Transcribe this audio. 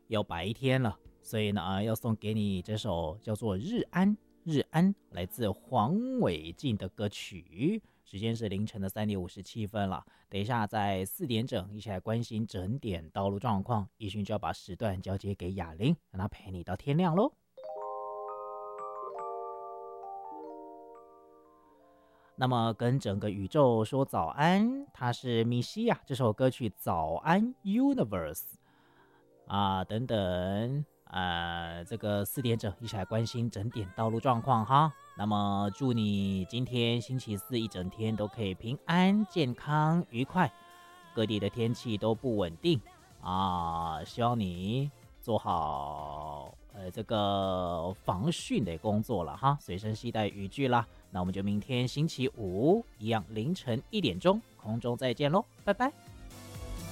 要白天了，所以呢，要送给你这首叫做《日安》，日安来自黄伟晋的歌曲。时间是凌晨的3:57了，等一下在4点整一起来关心整点道路状况，一迅就要把时段交接给雅玲，让她陪你到天亮喽。那么跟整个宇宙说早安，它是米西亚这首歌曲《早安 Universe》等等这个4点整一起来关心整点道路状况哈。那么祝你今天星期四一整天都可以平安、健康、愉快。各地的天气都不稳定希望你做好这个防汛的工作了哈，随身携带雨具啦。那我们就明天星期五一样凌晨1点钟空中再见喽，拜拜。